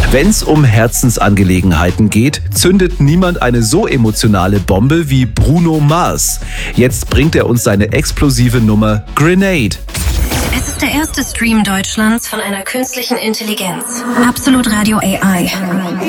Wenn's um Herzensangelegenheiten geht, zündet niemand eine so emotionale Bombe wie Bruno Mars. Jetzt bringt er uns seine explosive Nummer Grenade. Es ist der erste Stream Deutschlands von einer künstlichen Intelligenz. Absolut Radio AI.